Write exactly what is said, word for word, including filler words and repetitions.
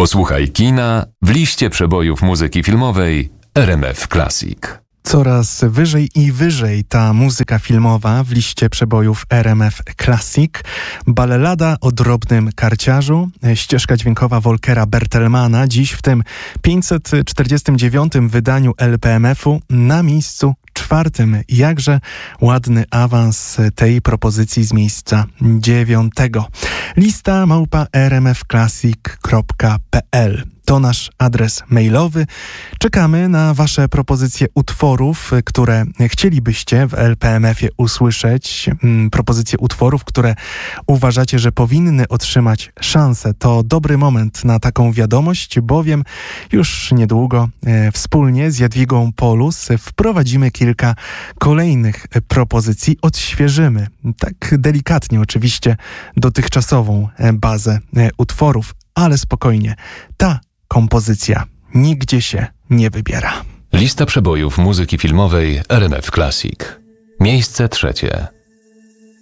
Posłuchaj kina w liście przebojów muzyki filmowej R M F Classic. Coraz wyżej i wyżej ta muzyka filmowa w liście przebojów R M F Classic. Ballada o drobnym karciarzu, ścieżka dźwiękowa Volkera Bertelmana, dziś w tym pięćset czterdziestym dziewiątym wydaniu L P M F-u na miejscu czwartym. Jakże ładny awans tej propozycji z miejsca dziewiątego. Lista małpa r m f classic kropka p l. To nasz adres mailowy. Czekamy na Wasze propozycje utworów, które chcielibyście w L P M F-ie usłyszeć. Propozycje utworów, które uważacie, że powinny otrzymać szansę. To dobry moment na taką wiadomość, bowiem już niedługo e, wspólnie z Jadwigą Polus wprowadzimy kilka kolejnych propozycji. Odświeżymy, tak delikatnie oczywiście, dotychczasową bazę e, utworów, ale spokojnie. Ta kompozycja nigdzie się nie wybiera. Lista przebojów muzyki filmowej R M F Classic. Miejsce trzecie.